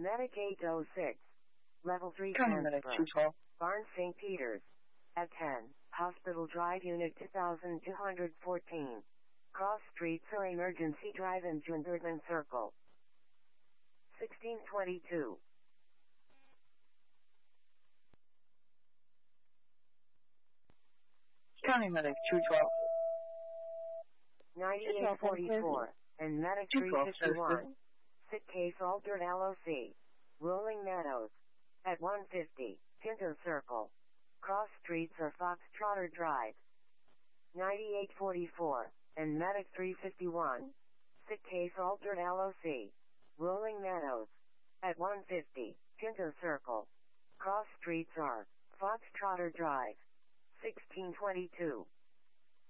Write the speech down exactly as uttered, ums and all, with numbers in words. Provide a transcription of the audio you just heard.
Medic eight oh six. Level three County Medic transfer. two twelve. Barnes Saint Peters. At ten. Hospital Drive Unit two thousand two hundred fourteen. Cross Street Sur Emergency Drive in Junderman Circle. sixteen twenty-two. County Medic two twelve. ninety-eight forty-four. And Medic two three twelve, fifty-one. Sick case altered L O C. Rolling Meadows. At one fifty. Pinto Circle. Cross Streets or Foxtrotter Drive. ninety-eight forty-four. And Medic three fifty-one. Sick case altered L O C. Rolling Meadows. At one fifty. Pinto Circle. Cross Streets are Foxtrotter Drive. sixteen twenty-two.